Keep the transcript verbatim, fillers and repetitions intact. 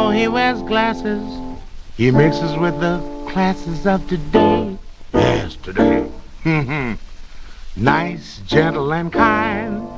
though he wears glasses, he mixes with the classes of today. Yes, today. Nice, gentle, and kind.